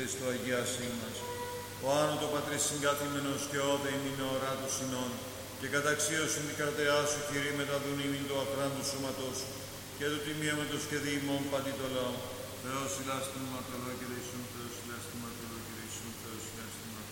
εις το αγιάσιν μας. Ο άνω το Πατρίς συγκάθημενος και όδε ημίν ορά του συνών, και καταξίωσιν την καρδιά σου, Κύριε, μεταδούν ημίν το ακράν του σώματος σου, και του τιμίωματος και διημών παντί το λαό. Θεός ηλάστην ματωλό και δεησούν, Θεός ηλάστην ματωλό και δεησούν, Θεός ηλάστην ματωλό.